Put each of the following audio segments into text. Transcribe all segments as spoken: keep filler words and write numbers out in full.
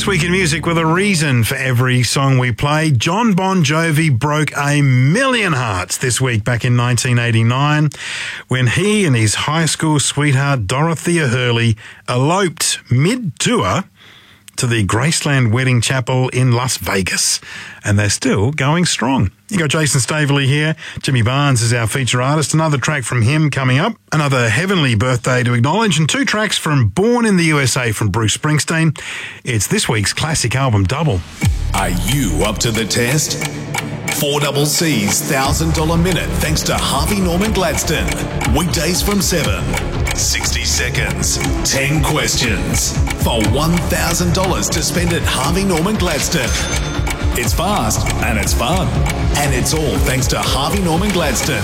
This week in music, with a reason for every song we play, John Bon Jovi broke a million hearts this week back in nineteen eighty-nine when he and his high school sweetheart Dorothea Hurley eloped mid-tour to the Graceland Wedding Chapel in Las Vegas. And they're still going strong. You got Jason Staveley here. Jimmy Barnes is our feature artist. Another track from him coming up. Another heavenly birthday to acknowledge. And two tracks from Born in the U S A from Bruce Springsteen. It's this week's classic album double. Are you up to the test? four C C's one thousand dollars minute thanks to Harvey Norman Gladstone. Weekdays from seven. sixty seconds. ten questions. For one thousand dollars to spend at Harvey Norman Gladstone. It's fast and it's fun. And it's all thanks to Harvey Norman Gladstone.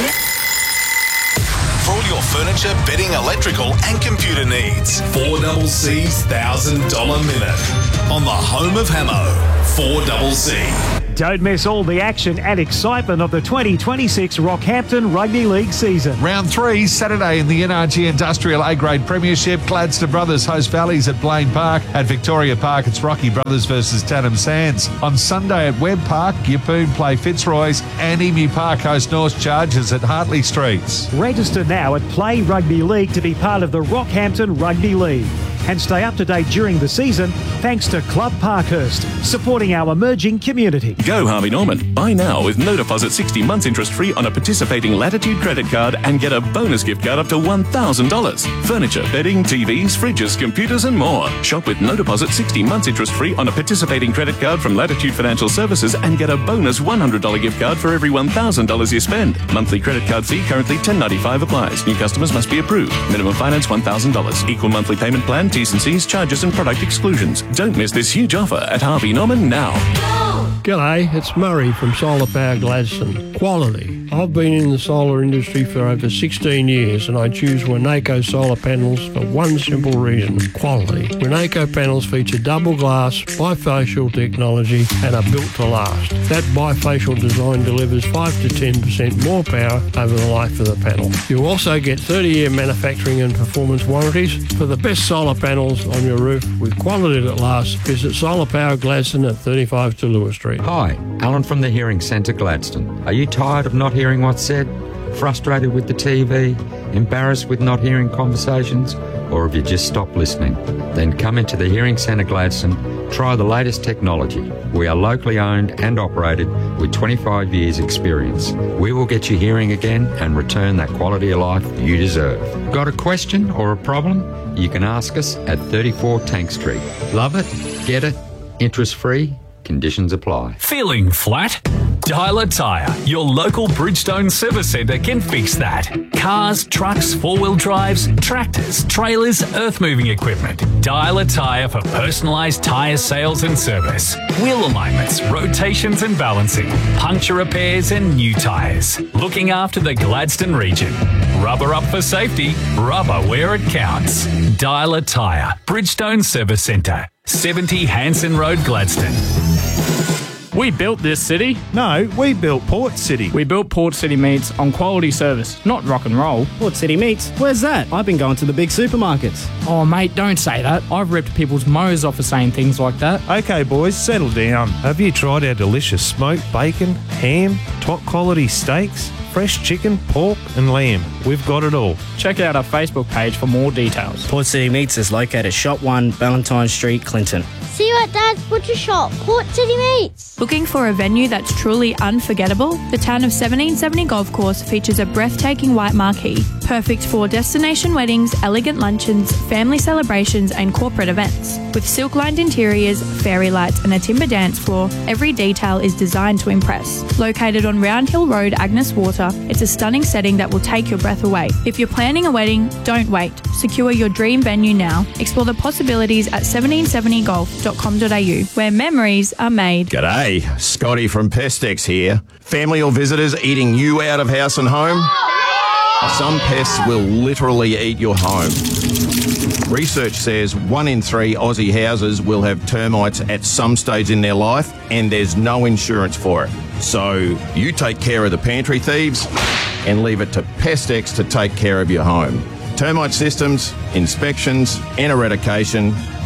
For all your furniture, bedding, electrical and computer needs. four C C's one thousand dollars minute. On the home of Hamo. four C C. Don't miss all the action and excitement of the twenty twenty-six Rockhampton Rugby League season. Round three, Saturday in the N R G Industrial A-Grade Premiership. Gladstone Brothers host Valleys at Blaine Park. At Victoria Park, it's Rocky Brothers versus Tannum Sands. On Sunday at Webb Park, Yeppoon play Fitzroy's and Emu Park host North Chargers at Hartley Streets. Register now at Play Rugby League to be part of the Rockhampton Rugby League. And stay up to date during the season thanks to Club Parkhurst, supporting our emerging community. Go Harvey Norman. Buy now with no deposit sixty months interest free on a participating Latitude credit card and get a bonus gift card up to one thousand dollars. Furniture, bedding, T Vs, fridges, computers and more. Shop with no deposit sixty months interest free on a participating credit card from Latitude Financial Services and get a bonus one hundred dollars gift card for every one thousand dollars you spend. Monthly credit card fee currently ten ninety-five applies. New customers must be approved. Minimum finance one thousand dollars. Equal monthly payment plan. T's and C's, charges and product exclusions. Don't miss this huge offer at Harvey Norman now. G'day, it's Murray from Solar Power Gladstone. Quality. I've been in the solar industry for over sixteen years and I choose Winnaco solar panels for one simple reason, quality. Winnaco panels feature double glass, bifacial technology and are built to last. That bifacial design delivers five to ten percent more power over the life of the panel. You also get thirty year manufacturing and performance warranties. For the best solar panels on your roof with quality that lasts, visit Solar Power Gladstone at thirty-five to Lewis Street. Hi, Alan from the Hearing Centre Gladstone. Are you tired of not hearing what's said? Frustrated with the T V? Embarrassed with not hearing conversations? Or have you just stopped listening? Then come into the Hearing Centre Gladstone. Try the latest technology. We are locally owned and operated with twenty-five years experience. We will get you hearing again and return that quality of life you deserve. Got a question or a problem? You can ask us at thirty-four Tank Street. Love it? Get it? Interest free? Conditions apply. Feeling flat? Dialer Tyre, your local Bridgestone service centre can fix that. Cars, trucks, four-wheel drives, tractors, trailers, earth-moving equipment. Dialer Tyre for personalised tyre sales and service. Wheel alignments, rotations and balancing, puncture repairs and new tyres. Looking after the Gladstone region. Rubber up for safety, rubber where it counts. Dialer Tyre, Bridgestone Service Centre, seventy Hanson Road, Gladstone. We built this city. No, we built Port City. We built Port City Meats on quality service, not rock and roll. Port City Meats? Where's that? I've been going to the big supermarkets. Oh, mate, don't say that. I've ripped people's mows off for saying things like that. Okay, boys, settle down. Have you tried our delicious smoked bacon, ham, top quality steaks, fresh chicken, pork and lamb? We've got it all. Check out our Facebook page for more details. Port City Meats is located at Shop one, Valentine Street, Clinton. See you at Dad's Butcher Shop, Port City Meats. Looking for a venue that's truly unforgettable? The town of seventeen seventy Golf Course features a breathtaking white marquee, perfect for destination weddings, elegant luncheons, family celebrations and corporate events. With silk-lined interiors, fairy lights and a timber dance floor, every detail is designed to impress. Located on Round Hill Road, Agnes Water, it's a stunning setting that will take your breath away. If you're planning a wedding, don't wait. Secure your dream venue now. Explore the possibilities at seventeen seventy golf dot com dot a u, where memories are made. G'day, Scotty from Pestex here. Family or visitors eating you out of house and home? Some pests will literally eat your home. Research says one in three Aussie houses will have termites at some stage in their life, and there's no insurance for it. So you take care of the pantry thieves and leave it to Pestex to take care of your home. Termite systems, inspections and eradication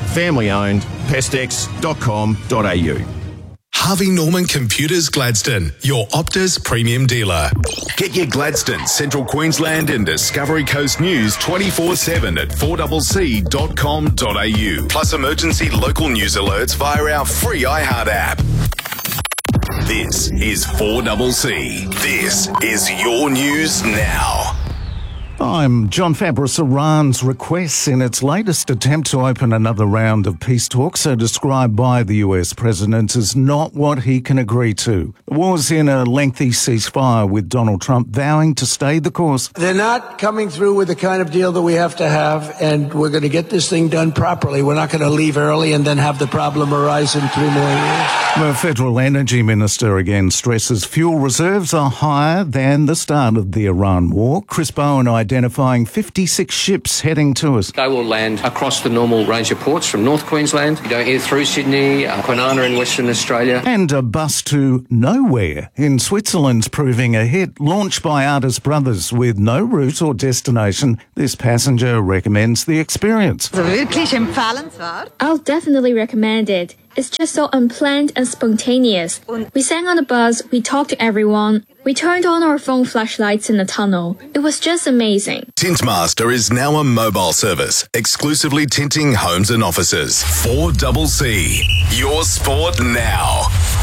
Family owned, pestex dot com dot a u. Harvey Norman Computers Gladstone, your Optus premium dealer. Get your Gladstone, Central Queensland and Discovery Coast news twenty-four seven at four c c dot com dot a u. Plus emergency local news alerts via our free iHeart app. This is four C C. This is your news now. I'm John Fabris. Iran's requests in its latest attempt to open another round of peace talks are described by the U S president as not what he can agree to. The war's in a lengthy ceasefire with Donald Trump vowing to stay the course. They're not coming through with the kind of deal that we have to have, and we're going to get this thing done properly. We're not going to leave early and then have the problem arise in three more years. The federal energy minister again stresses fuel reserves are higher than the start of the Iran war. Chris Bowen identifying fifty-six ships heading to us. They will land across the normal range of ports from North Queensland, you know, either through Sydney, uh, Kwinana in Western Australia. And a bus to nowhere in Switzerland's proving a hit, launched by Artist Brothers with no route or destination. This passenger recommends the experience. I'll definitely recommend it. It's just so unplanned and spontaneous. We sang on the bus, we talked to everyone, we turned on our phone flashlights in the tunnel. It was just amazing. Tintmaster is now a mobile service, exclusively tinting homes and offices. four C C. Your sport now.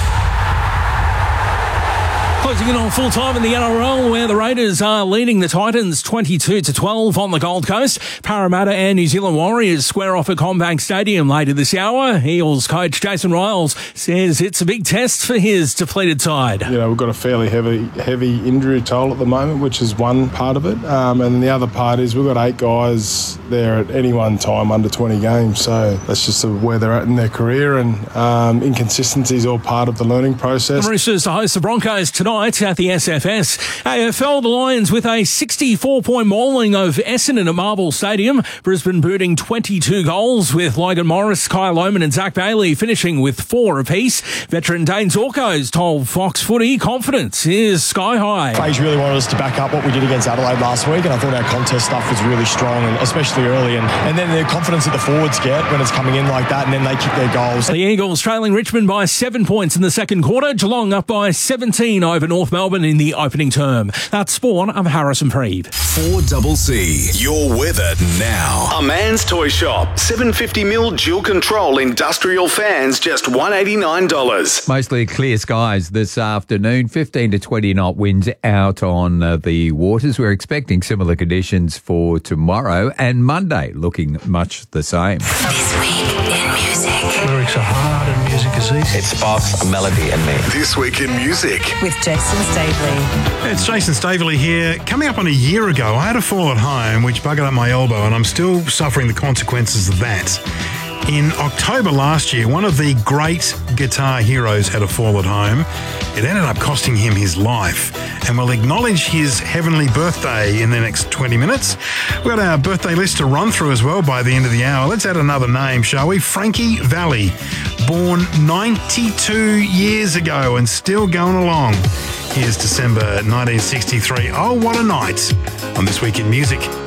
Closing in on full time in the N R L, where the Raiders are leading the Titans twenty-two to twelve on the Gold Coast. Parramatta and New Zealand Warriors square off at CommBank Stadium later this hour. Eels coach Jason Riles says it's a big test for his depleted side. You know, we've got a fairly heavy heavy injury toll at the moment, which is one part of it. Um, and the other part is we've got eight guys there at any one time under twenty games. So that's just where they're at in their career, and um, inconsistency is all part of the learning process. The Roosters to host the Broncos tonight at the S F S. A F L, the Lions with a sixty-four point mauling of Essendon at Marvel Stadium. Brisbane booting twenty-two goals, with Logan Morris, Kyle Lohman and Zach Bailey finishing with four apiece. Veteran Dane Zorko's told Fox Footy confidence is sky high. Fraser really wanted us to back up what we did against Adelaide last week, and I thought our contest stuff was really strong, and especially early. And, and then the confidence that the forwards get when it's coming in like that, and then they kick their goals. The Eagles trailing Richmond by seven points in the second quarter. Geelong up by seventeen over North Melbourne in the opening term. That's Sport. I'm Harrison Preeb. four C C. Your weather now. A Man's Toy Shop. seven hundred fifty mil dual control industrial fans, just one hundred eighty-nine dollars. Mostly clear skies this afternoon. fifteen to twenty knot winds out on uh, the waters. We're expecting similar conditions for tomorrow and Monday, looking much the same. This week in music. Lyrics are hard and music is easy. It sparks a melody in me. This week in music. With Jason Stavely. It's Jason Stavely here. Coming up on a year ago, I had a fall at home which buggered up my elbow, and I'm still suffering the consequences of that. In October last year, one of the great guitar heroes had a fall at home. It ended up costing him his life, and we'll acknowledge his heavenly birthday in the next twenty minutes. We've got our birthday list to run through as well by the end of the hour. Let's add another name, shall we? Frankie Valli, born ninety-two years ago and still going along. Here's December nineteen sixty-three. Oh, what a night on This Week in Music.